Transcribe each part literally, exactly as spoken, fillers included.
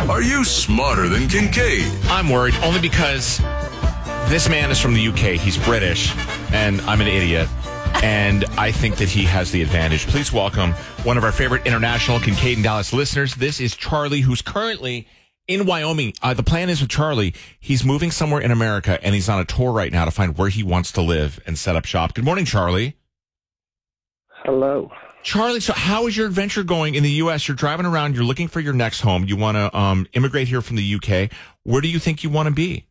Are you smarter than Kincaid? I'm worried only because this man is from the U K. He's British, and I'm an idiot. And I think that he has the advantage. Please welcome one of our favorite international Kincaid and Dallas listeners. This is Charlie, who's currently in Wyoming. Uh, the plan is with Charlie, he's moving somewhere in America, and he's on a tour right now to find where he wants to live and set up shop. Good morning, Charlie. Hello. Charlie, so how is your adventure going in the U S? You're driving around. You're looking for your next home. You want to um, immigrate here from the U K. Where do you think you want to be?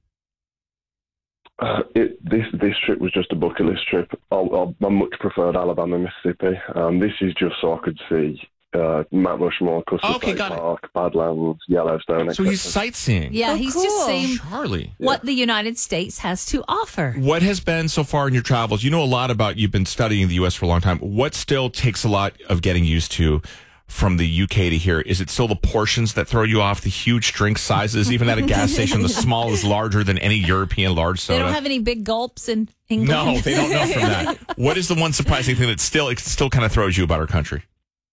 Uh, it, this this trip was just a bucket list trip. I, I, I much preferred Alabama, Mississippi. Um, this is just so I could see uh, Mount Rushmore, Custer Okay, State got it. Park, Badlands, Yellowstone. So he's sightseeing. Yeah, Oh, he's cool. just seeing Charlie. what the United States has to offer. What has been so far in your travels? You know a lot about, you've been studying the U S for a long time. What still takes a lot of getting used to from the U K to here? Is it still the portions that throw you off, the huge drink sizes? Even at a gas station, the small is larger than any European large soda. They don't have any big gulps in England. No, they don't know from that. What is the one surprising thing that still, it still kind of throws you about our country?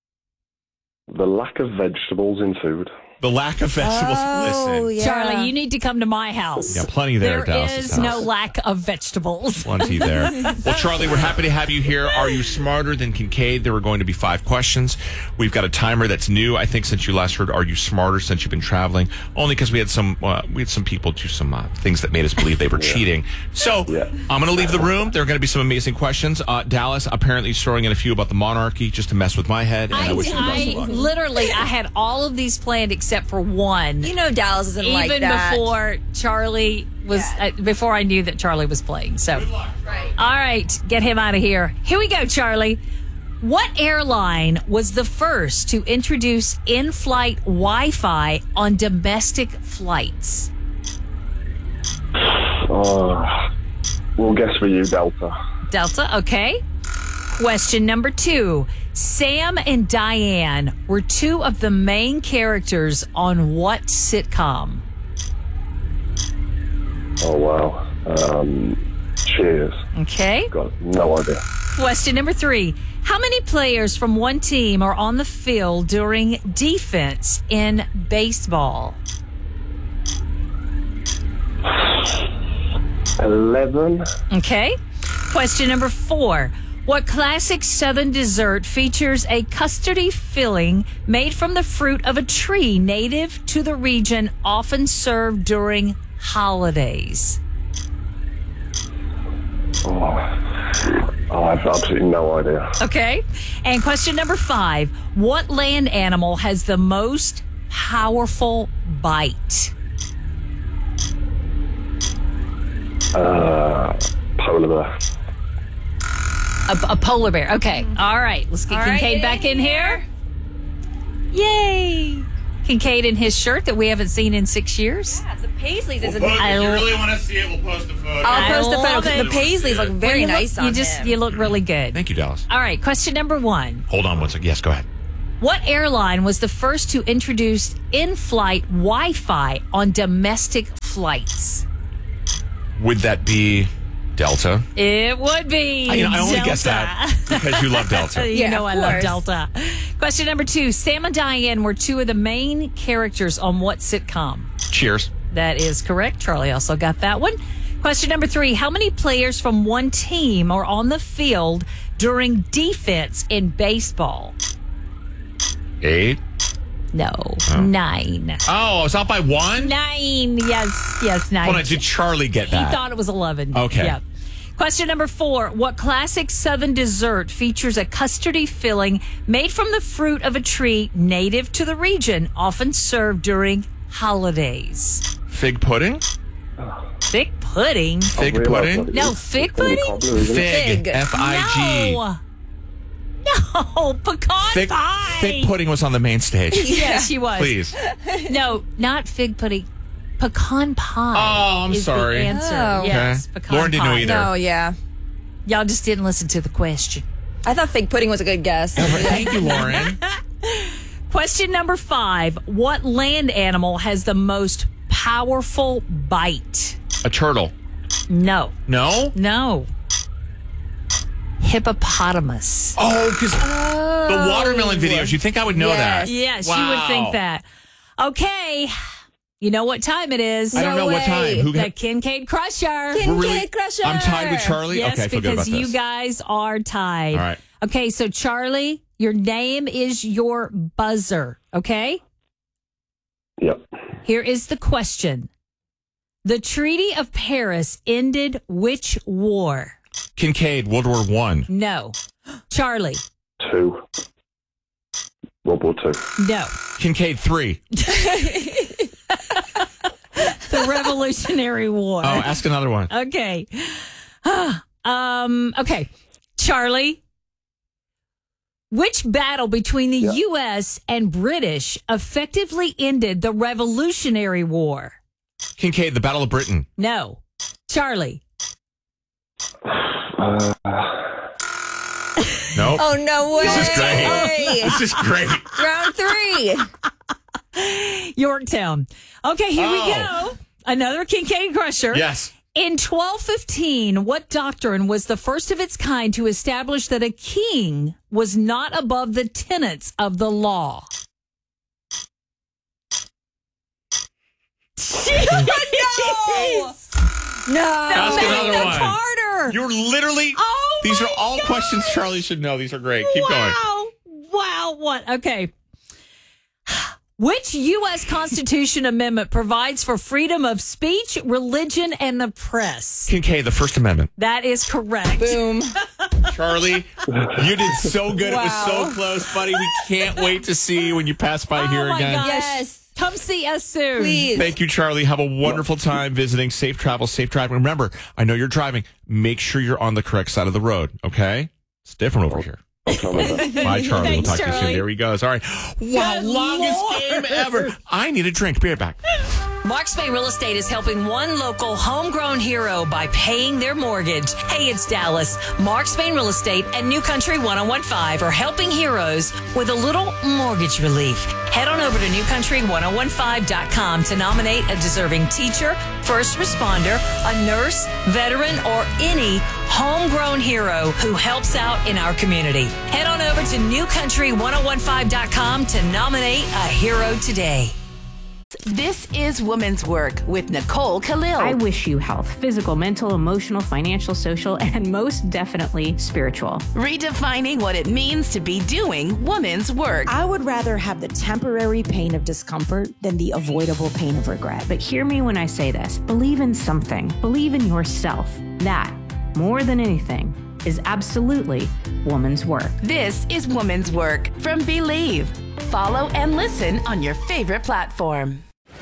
The lack of vegetables in food. The lack of vegetables. Oh, Listen. yeah. Charlie, you need to come to my house. Yeah, plenty there, There Dallas's is no house. lack of vegetables. Plenty there. Well, Charlie, we're happy to have you here. Are you smarter than Kincaid? There are going to be five questions. We've got a timer that's new, I think, since you last heard Are You Smarter, since you've been traveling. Only because we had some uh, we had some people do some uh, things that made us believe they were yeah. cheating. So Yeah. I'm going to leave the room. There are going to be some amazing questions. Uh, Dallas apparently is throwing in a few about the monarchy just to mess with my head. And I, I, wish you the best I of luck. literally, I had all of these planned except for one. You know Dallas isn't Even like that. before Charlie was, Yeah. uh, before I knew that Charlie was playing. So, Right. all right, get him out of here. Here we go, Charlie. What airline was the first to introduce in-flight Wi-Fi on domestic flights? Uh, we'll guess for you, Delta. Delta, okay. Question number two. Sam and Diane were two of the main characters on what sitcom? Oh, wow. Um, cheers. Okay. Got no idea. Question number three. How many players from one team are on the field during defense in baseball? Eleven. Okay. Question number four. What classic Southern dessert features a custardy filling made from the fruit of a tree native to the region, often served during holidays? Oh, oh, I have absolutely no idea. Okay. And question number five. What land animal has the most powerful bite? Uh, polar bear. A, a polar bear. Okay. All right. Let's get All right, Kincaid get back in in here. Yay. Kincaid in his shirt that we haven't seen in six years. Yeah, the Paisleys is a I if you lo- really want to see it, we'll post a photo. I'll post the I love photo. it. The Paisleys look very you nice look, on you just, him. You look really good. Thank you, Dallas. All right. Question number one. Hold on one second. Yes, go ahead. What airline was the first to introduce in-flight Wi-Fi on domestic flights? Would that be Delta? It would be I, you know, I only Delta. guessed that because you love Delta. You Yeah, know of I love course. Delta. Question number two. Sam and Diane were two of the main characters on what sitcom? Cheers. That is correct. Charlie also got that one. Question number three. How many players from one team are on the field during defense in baseball? Eight. No. Nine. Oh, I was out by one? Nine. Yes. Yes, nine. Hold on, did Charlie get He that? thought it was eleven. Okay. Yeah. Question number four. What classic Southern dessert features a custardy filling made from the fruit of a tree native to the region, often served during holidays? Fig pudding? Fig pudding? Fig I realize pudding? that No, it's- fig it's gonna be pudding? cobbler, isn't it? Fig. Fig. F I G. No. No, pecan Fig, pie. fig pudding was on the main stage. Yes, she was. Please. No, not fig pudding. Pecan pie. Oh, I'm is sorry. The answer. Oh. Yes, Okay. pecan Lauren didn't know pie. either. No, yeah. Y'all just didn't listen to the question. I thought fig pudding was a good guess. Thank you, Lauren. Question number five. What land animal has the most powerful bite? A turtle. No. No? No. Hippopotamus. Oh, because the watermelon videos. You think I would know Yes. that? Yes, Wow. you would think that. Okay. You know what time it is. I don't know No what time. way. Who The got? Kincaid Crusher. Kincaid We're really- Crusher. I'm tied with Charlie. Yes, okay, I feel good about because you this. guys are tied. All right. Okay, so Charlie, your name is your buzzer. Okay? Yep. Here is the question. The Treaty of Paris ended which war? Kincaid, World War One. No. Charlie. Two. World War Two. No. Kincaid, three. The Revolutionary War. Oh, ask another one. Okay. um, okay. Charlie. Which battle between the Yeah. U S and British effectively ended the Revolutionary War? Kincaid, the Battle of Britain. No. Charlie. Uh, Nope. Oh, no way. This is great. This is great. Round three. Yorktown. Okay, here we Oh. go. Another Kincaid Crusher. Yes. In twelve fifteen, what doctrine was the first of its kind to establish that a king was not above the tenets of the law? No. No. Ask another Magna one. Carta. You're literally. Oh, These my are all God. questions Charlie should know. These are great. Keep going. wow. Wow. What? Okay. Which U S Constitution amendment provides for freedom of speech, religion, and the press? Kincaid, the First Amendment. That is correct. Boom. Charlie, you did so good. It was Wow. so close, buddy. We can't wait to see you when you pass by Oh, here my again. gosh. Yes. Come see us soon. Please. Thank you, Charlie. Have a wonderful time visiting. Safe travel, safe driving. Remember, I know you're driving. Make sure you're on the correct side of the road, okay? It's different over here. I'll try my best. Bye, Charlie. Thanks, we'll talk to you Charlie. soon. There he goes. All right. Wow, Good longest Lord. game ever. I need a drink. Be right back. Mark Spain Real Estate is helping one local homegrown hero by paying their mortgage. Hey, it's Dallas. Mark Spain Real Estate and New Country ten fifteen are helping heroes with a little mortgage relief. Head on over to new country ten fifteen dot com to nominate a deserving teacher, first responder, a nurse, veteran, or any homegrown hero who helps out in our community. Head on over to new country ten fifteen dot com to nominate a hero today. This is Women's Work with Nicole Khalil. I wish you health, physical, mental, emotional, financial, social, and most definitely spiritual. Redefining what it means to be doing women's work. I would rather have the temporary pain of discomfort than the avoidable pain of regret. But hear me when I say this. Believe in something. Believe in yourself. That, more than anything, is absolutely woman's work. This is Women's Work from Believe. Follow and listen on your favorite platform.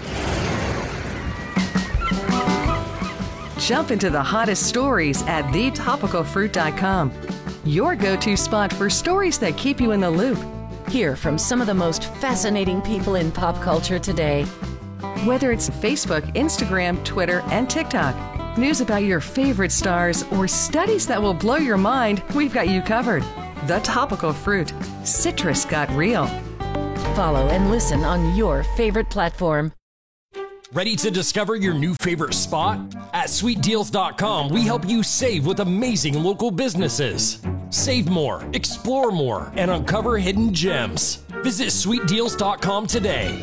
Jump into the hottest stories at the topical fruit dot com. Your go-to spot for stories that keep you in the loop. Hear from some of the most fascinating people in pop culture today. Whether it's Facebook, Instagram, Twitter, and TikTok, news about your favorite stars, or studies that will blow your mind, we've got you covered. The Topical Fruit. Citrus got real. Follow and listen on your favorite platform. Ready to discover your new favorite spot? At sweet deals dot com, we help you save with amazing local businesses. Save more, explore more, and uncover hidden gems. Visit sweet deals dot com today.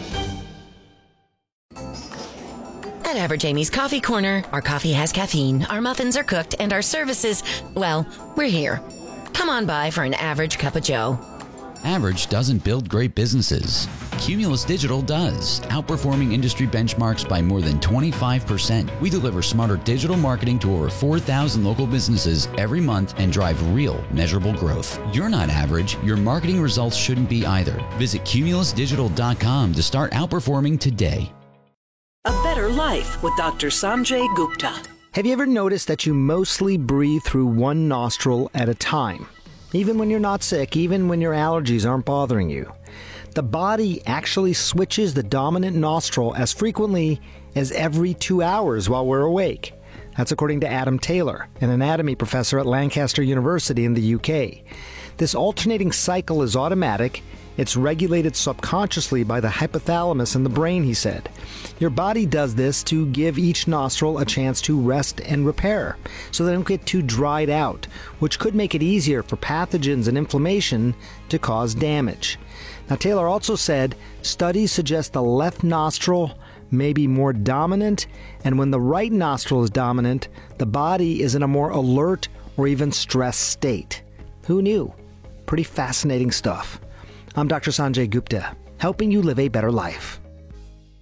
At Average Amy's Coffee Corner, our coffee has caffeine, our muffins are cooked, and our services, well, we're here. Come on by for an average cup of joe. Average doesn't build great businesses. Cumulus Digital does, outperforming industry benchmarks by more than twenty-five percent. We deliver smarter digital marketing to over four thousand local businesses every month and drive real, measurable growth. You're not average. Your marketing results shouldn't be either. Visit cumulus digital dot com to start outperforming today. A Better Life with Doctor Sanjay Gupta. Have you ever noticed that you mostly breathe through one nostril at a time? Even when you're not sick, even when your allergies aren't bothering you. The body actually switches the dominant nostril as frequently as every two hours while we're awake. That's according to Adam Taylor, an anatomy professor at Lancaster University in the U K. This alternating cycle is automatic. It's regulated subconsciously by the hypothalamus in the brain, he said. Your body does this to give each nostril a chance to rest and repair, so they don't get too dried out, which could make it easier for pathogens and inflammation to cause damage. Now, Taylor also said studies suggest the left nostril may be more dominant, and when the right nostril is dominant, the body is in a more alert or even stressed state. Who knew? Pretty fascinating stuff. I'm Doctor Sanjay Gupta, helping you live a better life.